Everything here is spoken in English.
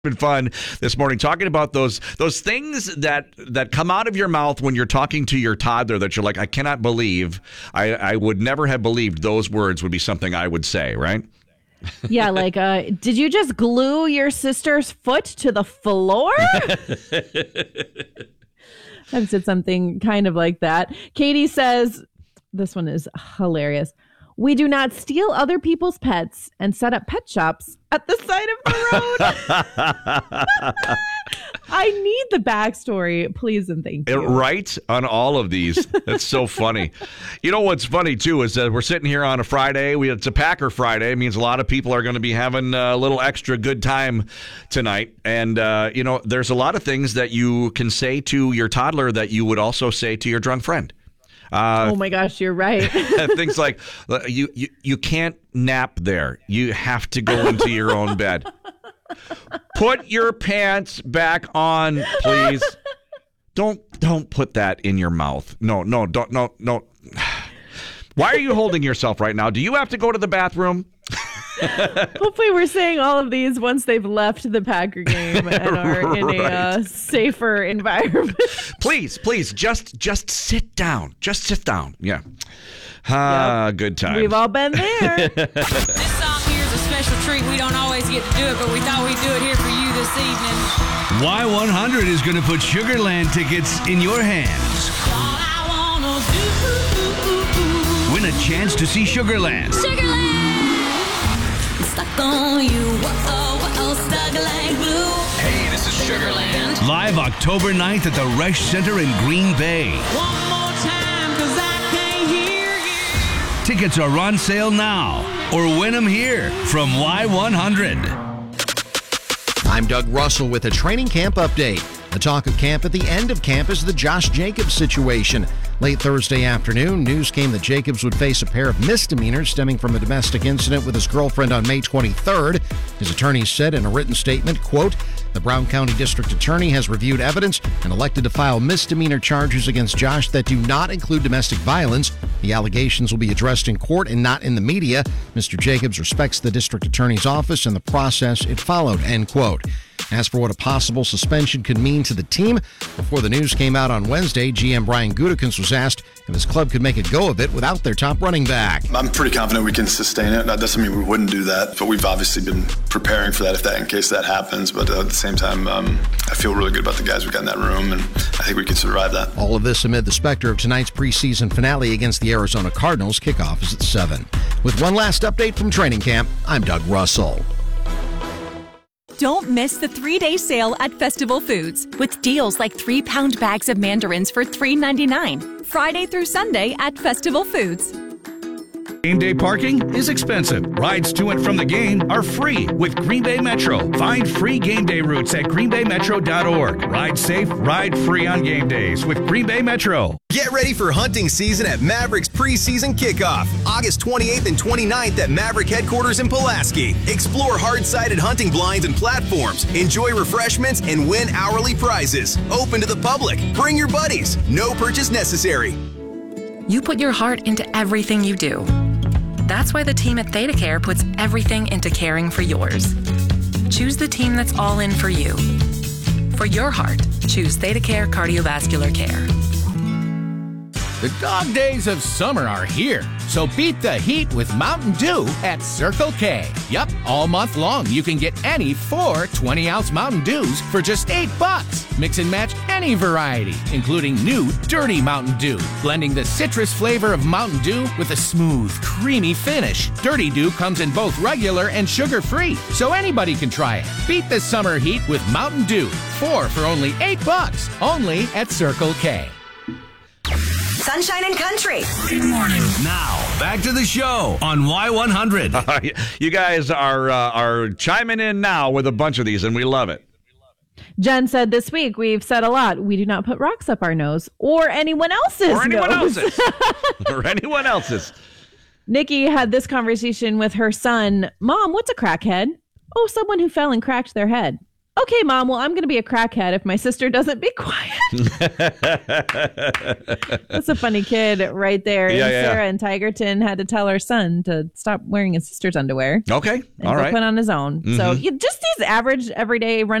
Been fun this morning talking about those things that come out of your mouth when you're talking to your toddler that you're like, I cannot believe I would never have believed those words would be something I would say, right? Yeah, like, did you just glue your sister's foot to the floor? I've said something kind of like that. Katie says, this one is hilarious. We do not steal other people's pets and set up pet shops at the side of the road. I need the backstory, please and thank you. Right on all of these. That's so funny. You know what's funny, too, is that we're sitting here on a Friday. It's a Packer Friday. It means a lot of people are going to be having a little extra good time tonight. And, there's a lot of things that you can say to your toddler that you would also say to your drunk friend. Oh my gosh, you're right. Things like you can't nap there. You have to go into your own bed. Put your pants back on, please. Don't put that in your mouth. No. Why are you holding yourself right now? Do you have to go to the bathroom? Hopefully we're saying all of these once they've left the Packer game and are in a safer environment. Please, just sit down. Just sit down. Yeah. Good time. We've all been there. This song here is a special treat. We don't always get to do it, but we thought we'd do it here for you this evening. Y100 is going to put Sugarland tickets in your hands. All I wanna do. Win a chance to see Sugarland. Sugarland! Stuck on you, whoa, stuck like glue. Hey, this is Sugarland. Live October 9th at the Resch Center in Green Bay. One more time, 'cause I can't hear you. Tickets are on sale now, or win them here from Y100. I'm Doug Russell with a training camp update. The talk of camp at the end of camp is the Josh Jacobs situation. Late Thursday afternoon, news came that Jacobs would face a pair of misdemeanors stemming from a domestic incident with his girlfriend on May 23rd. His attorney said in a written statement, quote, the Brown County District Attorney has reviewed evidence and elected to file misdemeanor charges against Josh that do not include domestic violence. The allegations will be addressed in court and not in the media. Mr. Jacobs respects the district attorney's office and the process it followed, end quote. As for what a possible suspension could mean to the team, before the news came out on Wednesday, GM Brian Gutekunst was asked if his club could make a go of it without their top running back. I'm pretty confident we can sustain it. That doesn't mean we wouldn't do that, but we've obviously been preparing for that in case that happens. But at the same time, I feel really good about the guys we got in that room, and I think we can survive that. All of this amid the specter of tonight's preseason finale against the Arizona Cardinals. Kickoff is at 7. With one last update from training camp, I'm Doug Russell. Don't miss the 3-day sale at Festival Foods with deals like 3-pound bags of mandarins for $3.99. Friday through Sunday at Festival Foods. Game day parking is expensive. Rides to and from the game are free with Green Bay Metro. Find free game day routes at greenbaymetro.org. Ride safe, ride free on game days with Green Bay Metro. Get ready for hunting season at Mavericks preseason kickoff, August 28th and 29th at Maverick headquarters in Pulaski. Explore hard-sided hunting blinds and platforms, enjoy refreshments, and win hourly prizes. Open to the public. Bring your buddies. No purchase necessary. You put your heart into everything you do. That's why the team at ThedaCare puts everything into caring for yours. Choose the team that's all in for you. For your heart, choose ThedaCare Cardiovascular Care. The dog days of summer are here, so beat the heat with Mountain Dew at Circle K. Yup, all month long you can get any 4 20-ounce Mountain Dews for just $8. Mix and match any variety, including new Dirty Mountain Dew, blending the citrus flavor of Mountain Dew with a smooth, creamy finish. Dirty Dew comes in both regular and sugar-free, so anybody can try it. Beat the summer heat with Mountain Dew. 4 for only $8, only at Circle K. Sunshine and Country. Good morning. Now, back to the show on Y100. You guys are chiming in now with a bunch of these, and we love it. Jen said this week, we've said a lot. We do not put rocks up our nose or anyone else's nose. Or anyone else's. Nikki had this conversation with her son. Mom, what's a crackhead? Oh, someone who fell and cracked their head. Okay, Mom, well, I'm going to be a crackhead if my sister doesn't be quiet. That's a funny kid right there. Yeah, and yeah. Sarah in Tigerton had to tell her son to stop wearing his sister's underwear. Okay. And All go right. put on his own. So just these average, everyday run